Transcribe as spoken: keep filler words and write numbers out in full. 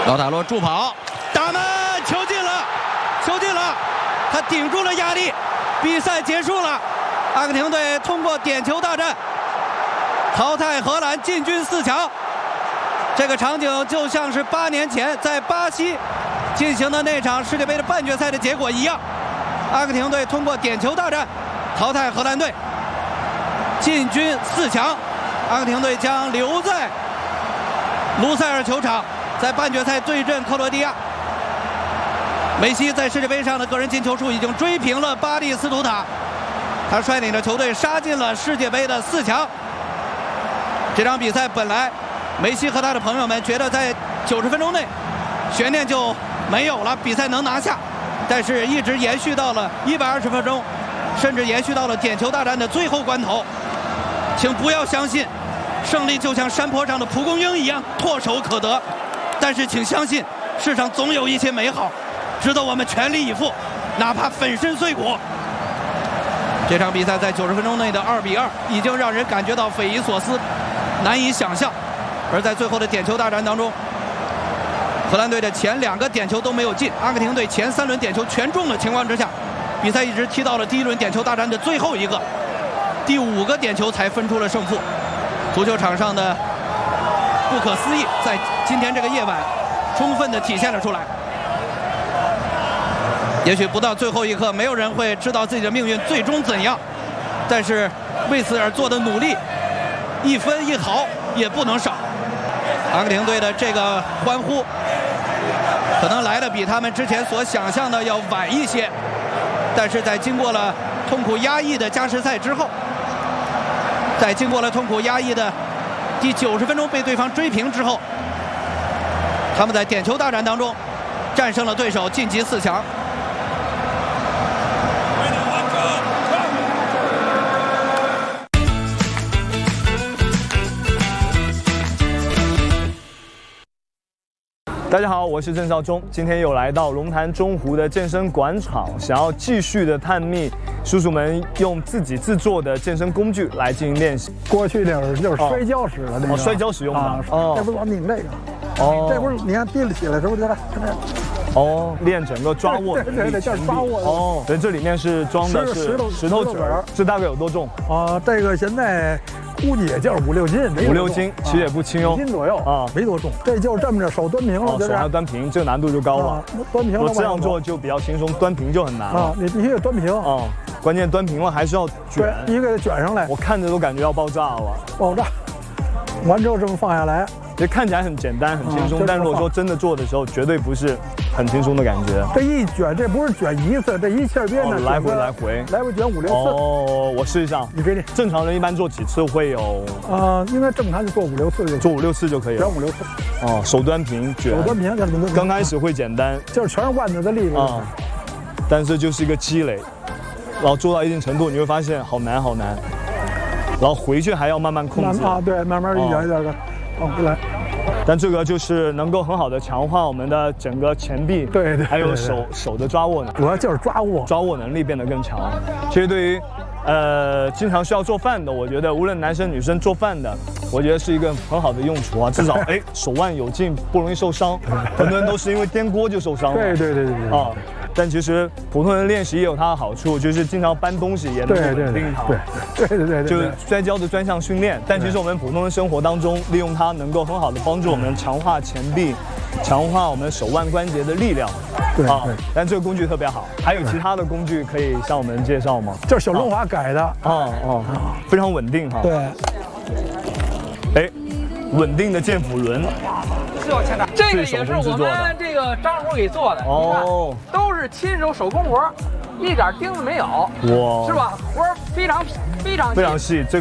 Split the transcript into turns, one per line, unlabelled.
老塔罗助跑，打门，球进了，球进了，他顶住了压力，比赛结束了。阿根廷队通过点球大战淘汰荷兰，进军四强。这个场景就像是八年前在巴西进行的那场世界杯的半决赛的结果一样。阿根廷队通过点球大战淘汰荷兰队，进军四强。阿根廷队将留在卢塞尔球场，在半决赛对阵克罗地亚。梅西在世界杯上的个人进球数已经追平了巴蒂斯图塔，他率领着球队杀进了世界杯的四强。这场比赛本来梅西和他的朋友们觉得在九十分钟内悬念就没有了，比赛能拿下，但是一直延续到了一百二十分钟，甚至延续到了点球大战的最后关头。请不要相信胜利就像山坡上的蒲公英一样唾手可得，但是请相信世上总有一些美好值得我们全力以赴，哪怕粉身碎骨。这场比赛在九十分钟内的二比二已经让人感觉到匪夷所思，难以想象。而在最后的点球大战当中，荷兰队的前两个点球都没有进，阿根廷队前三轮点球全中的情况之下，比赛一直踢到了第一轮点球大战的最后一个，第五个点球才分出了胜负。足球场上的不可思议在今天这个夜晚充分的体现了出来。也许不到最后一刻，没有人会知道自己的命运最终怎样，但是为此而做的努力一分一毫也不能少。阿根廷队的这个欢呼可能来的比他们之前所想象的要晚一些，但是在经过了痛苦压抑的加时赛之后，在经过了痛苦压抑的第九十分钟被对方追平之后，他们在点球大战当中战胜了对手，晋级四强。
大家好，我是郑少忠，今天又来到龙潭中湖的健身馆场，想要继续的探秘叔叔们用自己制作的健身工具来进行练习。
过去那会儿就是摔跤使的那个，
哦，摔跤使用的。
啊，
哦，
这不是老拧这个，
哦，
这不是你看提了起来，是不是？
哦，练整个抓握能力，
对对对，就是抓握。
哦，所以这里面是装的是
石头
石头子儿，这大概有多重？
啊，这个现在估计也就是五六斤，
五六斤，其实也不轻哦，
五斤左右啊，没多重。这就这么着手端平了，
手要端平，这个难度就高了。
端平了，
我这样做就比较轻松，端平就很难了。
啊，你必须得端平
啊，关键端平了还是要卷，
一个卷上来，
我看着都感觉要爆炸了。
爆炸，完之后这么放下来。
其实看起来很简单、很轻松，但如果说真的做的时候，绝对不是很轻松的感觉。
这一卷，这不是卷一次，这一切边呢，
来回来回，
来回卷五六次。
哦，我试一下。
你给你。
正常人一般做几次会有？
呃，应该正常就做五六次就。
做五六次就可以了。
卷五六次。
哦，手端平卷。
手端平，
刚开始会简单，
就是全是腕子的力量。啊，
但是就是一个积累，然后做到一定程度，你会发现好难好难，然后回去还要慢慢控制。
啊，对，慢慢一点一点的，往回来。
但这个就是能够很好的强化我们的整个前臂，
对对，
还有手手的抓握能力，
主要就是抓握，
抓握能力变得更强。其实对于，呃，经常需要做饭的，我觉得无论男生女生做饭的，我觉得是一个很好的用处啊。至少哎，手腕有劲，不容易受伤。很多人都是因为颠锅就受伤了。
对对对对对。啊。
但其实普通人练习也有它的好处，就是经常搬东西也能够稳定它。
对对对对，
就是摔跤的专项训练。但其实我们普通人生活当中，利用它能够很好的帮助我们强化前臂，强化我们手腕关节的力量。
对啊，
但这个工具特别好。还有其他的工具可以向我们介绍吗？
就是小润滑改的。
哦哦，非常稳定哈。
对。
哎，稳定的健腹轮。
是我签的，这个也是我们这个张叔给做的。哦，都是亲手手工活，一点钉子没有。哇，是吧？活非常非常
非常细。这